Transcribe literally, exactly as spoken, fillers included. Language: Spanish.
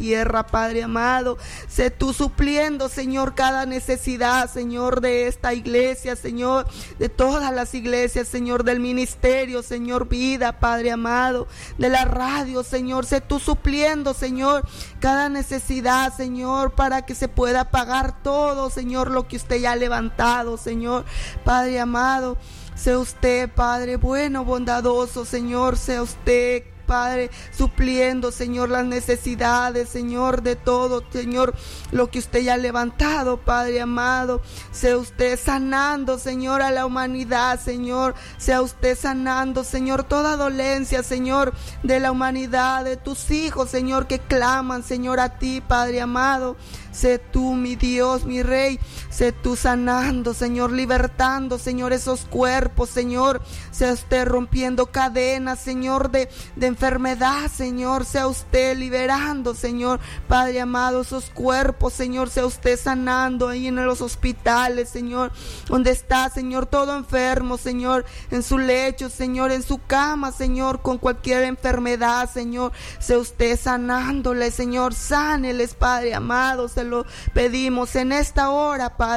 tierra, Padre amado. Sé tú supliendo, Señor, cada necesidad, Señor, de esta iglesia, Señor, de todas las iglesias, Señor, del ministerio, Señor, vida, Padre amado, de la radio, Señor. Sé tú supliendo, Señor, cada necesidad, Señor, para que se pueda pagar todo, Señor, lo que usted ya ha levantado, Señor, Padre amado. Sea usted, Padre bueno, bondadoso, Señor, sea usted, Padre, supliendo, Señor, las necesidades, Señor, de todo, Señor, lo que usted ya ha levantado, Padre amado. Sea usted sanando, Señor, a la humanidad, Señor. Sea usted sanando, Señor, toda dolencia, Señor, de la humanidad, de tus hijos, Señor, que claman, Señor, a ti, Padre amado. Sé tú, mi Dios, mi Rey, sé tú sanando, Señor, libertando, Señor, esos cuerpos, Señor. Sea usted rompiendo cadenas, Señor, de, de enfermedad, Señor. Sea usted liberando, Señor, Padre amado, esos cuerpos, Señor. Sea usted sanando ahí en los hospitales, Señor, donde está, Señor, todo enfermo, Señor, en su lecho, Señor, en su cama, Señor, con cualquier enfermedad, Señor. Sea usted sanándole, Señor, sáneles, Padre amado. Se lo pedimos en esta hora, Padre.